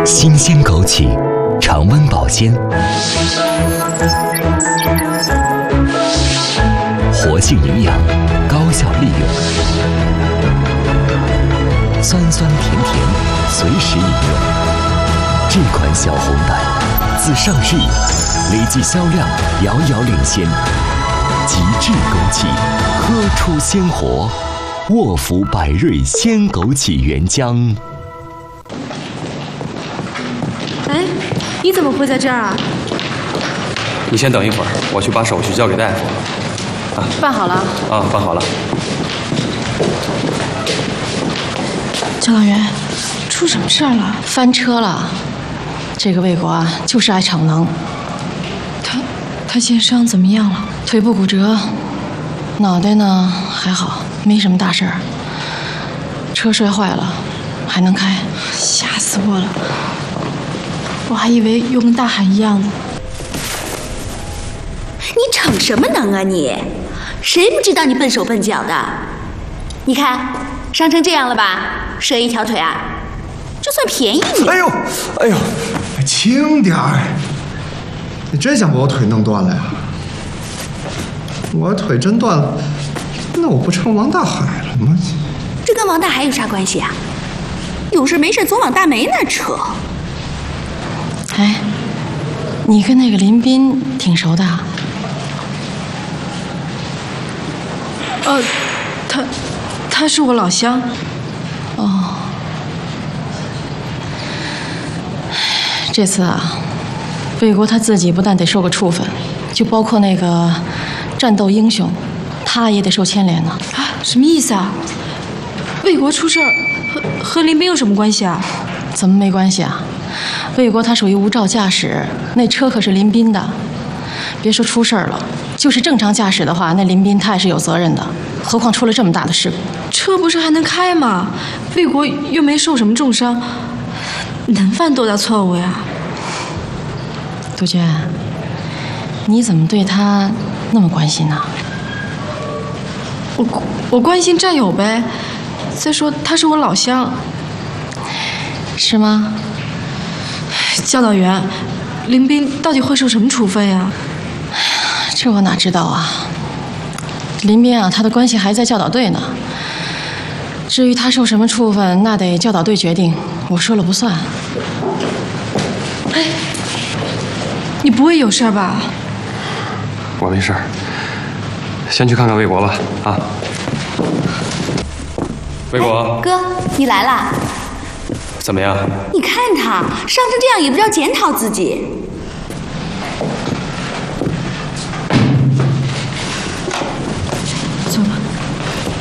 新鲜枸杞，常温保鲜，活性营养，高效利用，酸酸甜甜，随时饮用。这款小红袋自上市以来，累计销量遥遥领先。极致枸杞，喝出鲜活，沃福百瑞鲜枸杞原浆。 哎，你怎么会在这儿啊？ 你先等一会儿，我去把手续交给大夫。啊， 办好了？ 啊，办好了。 教导员，出什么事儿了？ 翻车了。这个魏国啊，就是爱逞能。 他现在伤怎么样了？ 腿部骨折，脑袋呢还好，没什么大事儿。车摔坏了，还能开。 吓死我了！我还以为又跟大海一样呢。 你逞什么能啊你？谁不知道你笨手笨脚的？你看，伤成这样了吧？折一条腿啊，这算便宜你。 哎呦，轻点儿！你真想把我腿弄断了呀？我腿真断了，那我不成王大海了吗？ 这跟王大海有啥关系啊？有事没事总往大梅那扯。 哎，你跟那个林斌挺熟的？ 他是我老乡。 哦，这次啊，魏国他自己不但得受个处分，就包括那个战斗英雄，他也得受牵连呢。 啊，什么意思啊？魏国出事儿和林斌有什么关系啊？ 怎么没关系啊？魏国他属于无照驾驶，那车可是林斌的。别说出事儿了，就是正常驾驶的话，那林斌他也是有责任的。何况出了这么大的事故， 车不是还能开吗？魏国又没受什么重伤，能犯多大错误呀？ 杜鹃，你怎么对他那么关心呢？ 我关心战友呗。再说他是我老乡。 是吗？ 教导员，林斌到底会受什么处分呀？ 这我哪知道啊。林斌啊，他的关系还在教导队呢。至于他受什么处分，那得教导队决定，我说了不算。 哎，你不会有事吧？ 我没事儿，先去看看魏国吧。啊，魏国， 哥，你来啦？ 怎么样？ 你看他伤成这样，也不知道检讨自己。